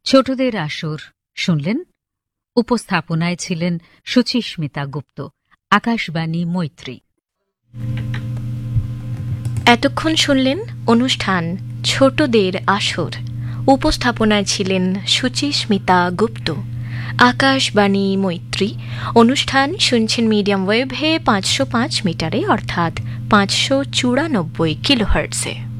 ছোটদের আসর শুনলেন। উপস্থাপনায় ছিলেন সুচিস্মিতা গুপ্ত, আকাশবাণী মৈত্রী। এতক্ষণ শুনলেন অনুষ্ঠান ছোটদের আসর। উপস্থাপনায় ছিলেন সুচিস্মিতা গুপ্ত, আকাশবাণী মৈত্রী। অনুষ্ঠান শুনছেন মিডিয়াম ওয়েভে 505 মিটারে, অর্থাৎ 594 কিলোহার্টজে।